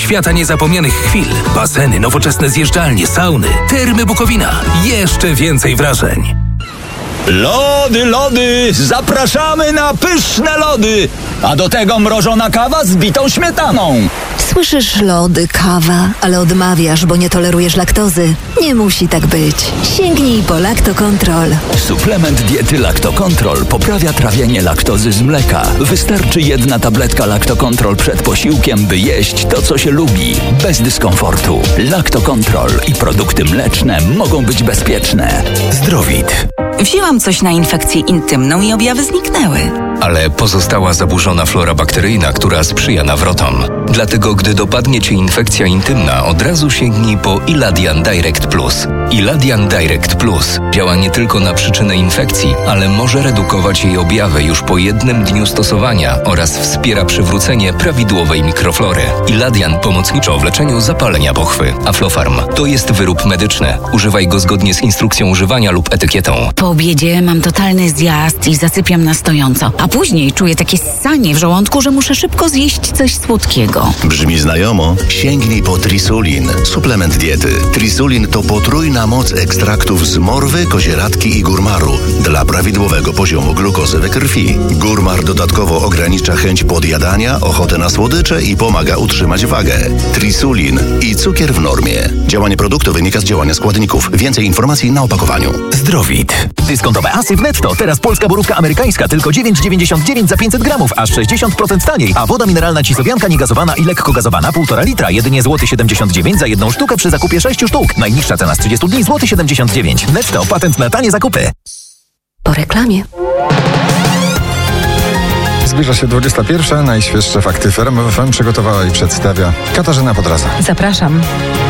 świata niezapomnianych chwil. Baseny, nowoczesne zjeżdżalnie, sauny, termy Bukowina. Jeszcze więcej wrażeń. Lody, zapraszamy na pyszne lody! A do tego mrożona kawa z bitą śmietaną. Słyszysz, lody, kawa, ale odmawiasz, bo nie tolerujesz laktozy. Nie musi tak być. Sięgnij po Lactocontrol. Suplement diety Lactocontrol poprawia trawienie laktozy z mleka. Wystarczy 1 tabletka Lactocontrol przed posiłkiem, by jeść to, co się lubi, bez dyskomfortu. Lactocontrol i produkty mleczne mogą być bezpieczne. Zdrowit. Wzięłam coś na infekcję intymną i objawy zniknęły. Ale pozostała zaburzona flora bakteryjna, która sprzyja nawrotom. Dlatego, gdy dopadnie Cię infekcja intymna, od razu sięgnij po Iladian Direct Plus. Iladian Direct Plus działa nie tylko na przyczynę infekcji, ale może redukować jej objawy już po 1 dniu stosowania oraz wspiera przywrócenie prawidłowej mikroflory. Iladian pomocniczo w leczeniu zapalenia pochwy. Aflofarm to jest wyrób medyczny. Używaj go zgodnie z instrukcją używania lub etykietą. Po obiedzie mam totalny zjazd i zasypiam na stojąco, a później czuję takie ssanie w żołądku, że muszę szybko zjeść coś słodkiego. Brzmi znajomo? Sięgnij po Trisulin. Suplement diety. Trisulin to potrójna moc ekstraktów z morwy, kozieradki i górmaru dla prawidłowego poziomu glukozy we krwi. Górmar dodatkowo ogranicza chęć podjadania, ochotę na słodycze i pomaga utrzymać wagę. Trisulin i cukier w normie. Działanie produktu wynika z działania składników. Więcej informacji na opakowaniu. Zdrowit. Dyskontowe asy w Netto. Teraz polska borówka amerykańska tylko 9,99 za 500 gramów, aż 60% taniej. A woda mineralna Cisowianka niegazowana i lekko gazowana 1,5 litra, jedynie złoty 79 za 1 sztukę przy zakupie 6 sztuk. Najniższa cena z 30 dni złoty 79. Netto, patent na tanie zakupy. Po reklamie. Zbliża się 21. Najświeższe fakty w RMF FM przygotowała i przedstawia Katarzyna Podraza. Zapraszam.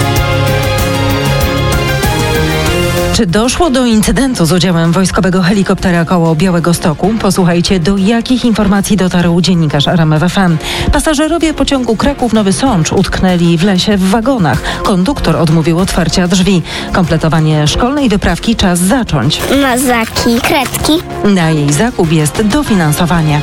Czy doszło do incydentu z udziałem wojskowego helikoptera koło Białegostoku? Posłuchajcie, do jakich informacji dotarł dziennikarz RMF FM. Pasażerowie pociągu Kraków-Nowy Sącz utknęli w lesie w wagonach. Konduktor odmówił otwarcia drzwi. Kompletowanie szkolnej wyprawki czas zacząć. Mazaki, kredki. Na jej zakup jest dofinansowanie.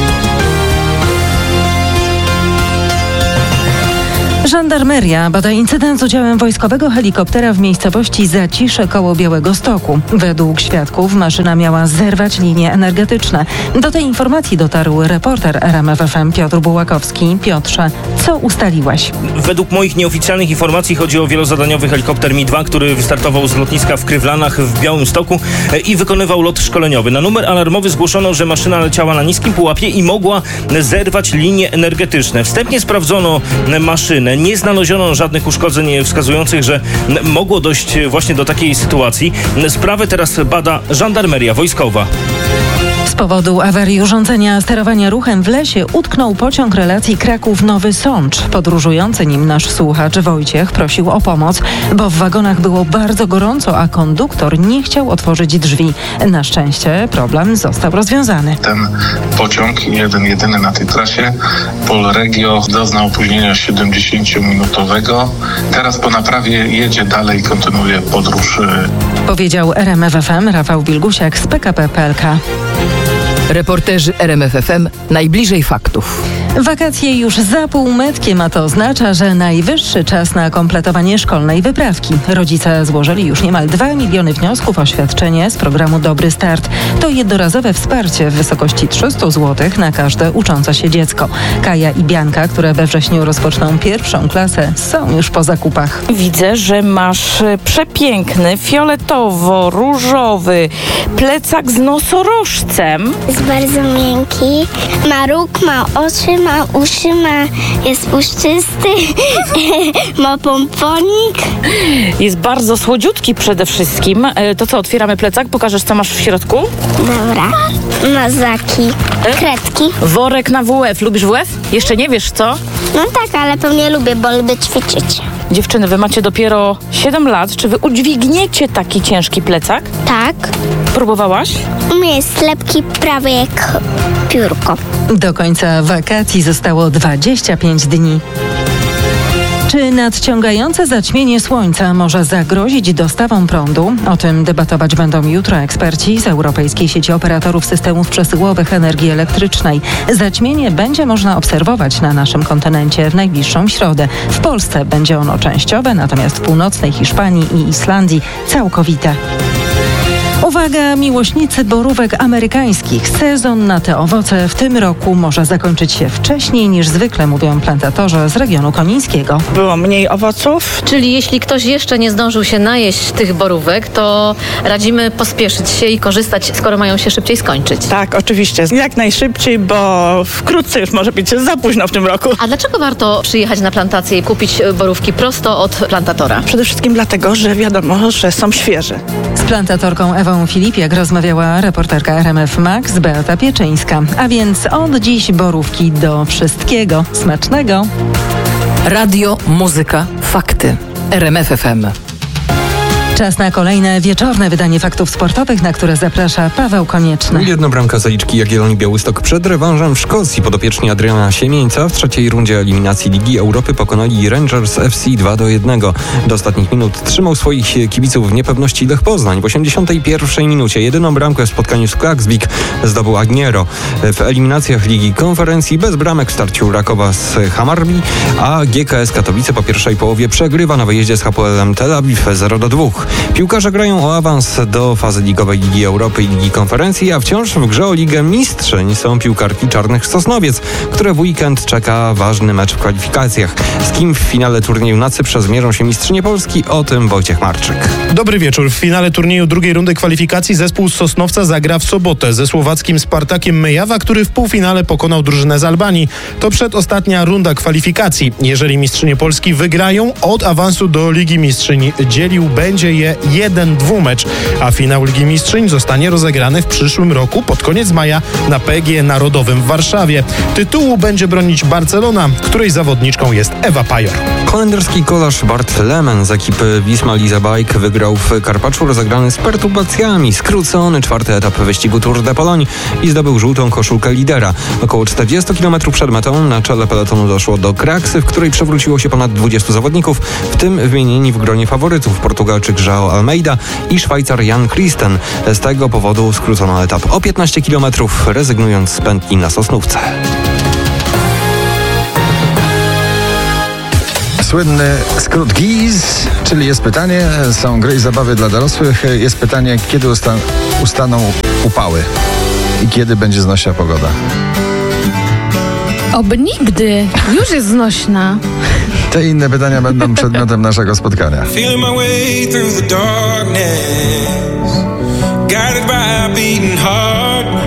Żandarmeria bada incydent z udziałem wojskowego helikoptera w miejscowości Zacisze koło Białegostoku. Według świadków maszyna miała zerwać linie energetyczne. Do tej informacji dotarł reporter RMF FM Piotr Bułakowski. Piotrze, co ustaliłeś? Według moich nieoficjalnych informacji chodzi o wielozadaniowy helikopter Mi-2, który wystartował z lotniska w Krywlanach w Białymstoku i wykonywał lot szkoleniowy. Na numer alarmowy zgłoszono, że maszyna leciała na niskim pułapie i mogła zerwać linie energetyczne. Wstępnie sprawdzono maszynę. Nie znaleziono żadnych uszkodzeń wskazujących, że mogło dojść właśnie do takiej sytuacji. Sprawę teraz bada Żandarmeria Wojskowa. Z powodu awarii urządzenia sterowania ruchem w lesie utknął pociąg relacji Kraków-Nowy Sącz. Podróżujący nim nasz słuchacz Wojciech prosił o pomoc, bo w wagonach było bardzo gorąco, a konduktor nie chciał otworzyć drzwi. Na szczęście problem został rozwiązany. Ten pociąg, jedyny na tej trasie, Polregio, doznał opóźnienia 70-minutowego. Teraz po naprawie jedzie dalej, kontynuuje podróż. Powiedział RMF FM Rafał Wilgusiak z PKP PLK. Reporterzy RMF FM najbliżej faktów. Wakacje już za półmetkiem, a to oznacza, że najwyższy czas na kompletowanie szkolnej wyprawki. Rodzice złożyli już niemal 2 miliony wniosków o świadczenie z programu Dobry Start. To jednorazowe wsparcie w wysokości 300 zł na każde uczące się dziecko. Kaja i Bianka, które we wrześniu rozpoczną 1. klasę, są już po zakupach. Widzę, że masz przepiękny, fioletowo-różowy plecak z nosorożcem. Jest bardzo miękki, ma róg, ma oczy, ma uszy, jest puszczysty, ma pomponik. Jest bardzo słodziutki przede wszystkim. To co, otwieramy plecak? Pokażesz, co masz w środku? Dobra. Mazaki, kredki. Worek na WF. Lubisz WF? Jeszcze nie wiesz, co? No tak, ale pewnie lubię, bo lubię ćwiczyć. Dziewczyny, wy macie dopiero 7 lat. Czy wy udźwigniecie taki ciężki plecak? Tak. Próbowałaś? U mnie jest lepki prawie jak piórko. Do końca wakacji zostało 25 dni. Czy nadciągające zaćmienie słońca może zagrozić dostawą prądu? O tym debatować będą jutro eksperci z Europejskiej Sieci Operatorów Systemów Przesyłowych Energii Elektrycznej. Zaćmienie będzie można obserwować na naszym kontynencie w najbliższą środę. W Polsce będzie ono częściowe, natomiast w północnej Hiszpanii i Islandii całkowite. Uwaga, miłośnicy borówek amerykańskich. Sezon na te owoce w tym roku może zakończyć się wcześniej niż zwykle, mówią plantatorzy z regionu konińskiego. Było mniej owoców. Czyli jeśli ktoś jeszcze nie zdążył się najeść tych borówek, to radzimy pospieszyć się i korzystać, skoro mają się szybciej skończyć. Tak, oczywiście. Jak najszybciej, bo wkrótce już może być za późno w tym roku. A dlaczego warto przyjechać na plantację i kupić borówki prosto od plantatora? Przede wszystkim dlatego, że wiadomo, że są świeże. Z plantatorką Ewą Filipiak rozmawiała reporterka RMF Max Beata Pieczyńska. A więc od dziś borówki do wszystkiego. Smacznego! Radio, muzyka, fakty. RMF FM. Czas na kolejne wieczorne wydanie faktów sportowych, na które zaprasza Paweł Konieczny. Jedna bramka zaliczki Jagiellonii Białystok przed rewanżem w Szkocji. Podopieczni Adriana Siemieńca w trzeciej rundzie eliminacji Ligi Europy pokonali Rangers FC 2-1. Do ostatnich minut trzymał swoich kibiców w niepewności Lech Poznań. W 81 minucie jedyną bramkę w spotkaniu z Klaksvik zdobył Agniero. W eliminacjach Ligi Konferencji bez bramek w starciu Rakowa z Hammarby, a GKS Katowice po pierwszej połowie przegrywa na wyjeździe z Hapoelem Tel Awiw 0-2. Piłkarze grają o awans do fazy ligowej Ligi Europy i Ligi Konferencji, a wciąż w grze o Ligę Mistrzyń są piłkarki Czarnych Sosnowiec, które w weekend czeka ważny mecz w kwalifikacjach. Z kim w finale turnieju na Cyprze zmierzą się mistrzynie Polski? O tym Wojciech Marczyk. Dobry wieczór. W finale turnieju drugiej rundy kwalifikacji zespół z Sosnowca zagra w sobotę ze słowackim Spartakiem Myjawa, który w półfinale pokonał drużynę z Albanii. To przedostatnia runda kwalifikacji. Jeżeli mistrzynie Polski wygrają, od awansu do Ligi Mistrzyń dzielił będzie je 1-2 mecz, a finał Ligi Mistrzyń zostanie rozegrany w przyszłym roku pod koniec maja na PGE Narodowym w Warszawie. Tytułu będzie bronić Barcelona, której zawodniczką jest Ewa Pajor. Holenderski kolarz Bart Lemen z ekipy Wisma Lease Bike wygrał w Karpaczu rozegrany z perturbacjami skrócony czwarty etap wyścigu Tour de Pologne i zdobył żółtą koszulkę lidera. Około 40 km przed metą na czele peletonu doszło do kraksy, w której przewróciło się ponad 20 zawodników, w tym wymienieni w gronie faworytów Portugalczyk João Almeida i Szwajcar Jan Christen. Z tego powodu skrócono etap o 15 km, rezygnując z pętli na Sosnówce. Słynny skrót GIZ, czyli jest pytanie, są gry i zabawy dla dorosłych. Jest pytanie, kiedy ustaną upały i kiedy będzie znośna pogoda. Oby nigdy. Już jest znośna. Te inne pytania będą przedmiotem naszego spotkania. Feeling my way through the darkness, guided by a beating heart.